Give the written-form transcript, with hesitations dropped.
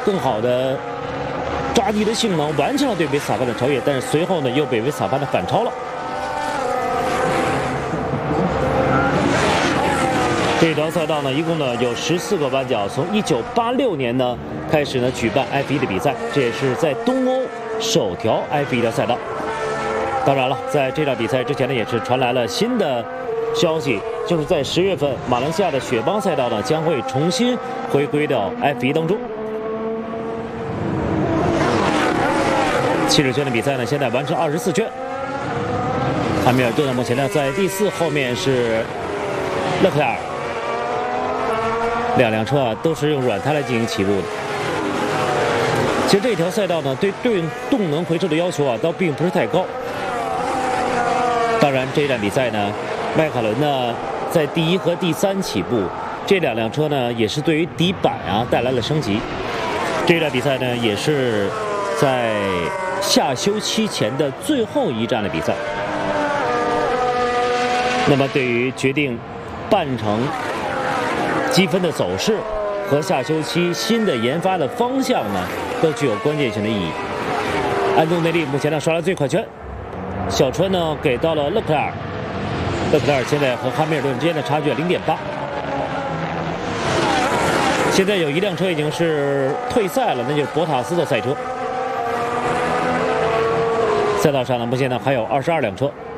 更好的抓地的性能，完成了对维斯塔潘的超越，但是随后呢又被维斯塔潘的反超了。这条赛道呢，一共呢有14个弯角，从1986年呢开始呢举办 F1的比赛，这也是在东欧首条 F1的赛道。当然了，在这场比赛之前呢，也是传来了新的消息，就是在10月份，马来西亚的雪邦赛道呢将会重新回归到 F1当中。汽车圈的比赛呢，现在完成24圈。汉密尔顿呢目前呢在第4，后面是勒克莱尔。两辆车啊都是用软胎来进行起步的。其实这条赛道呢，对动能回收的要求啊，倒并不是太高。当然，这一站比赛呢，迈凯伦呢在第1和第3起步，这两辆车呢也是对于底板啊带来了升级。这一站比赛呢，也是在夏休期前的最后一站的比赛。那么，对于决定半程积分的走势和下休期新的研发的方向呢，都具有关键性的意义。安东内利目前呢刷了最快圈，小川呢给到了勒克莱尔，勒克莱尔现在和汉密尔顿之间的差距0.8。现在有一辆车已经是退赛了，那就是博塔斯的赛车。赛道上呢，目前呢还有22辆车。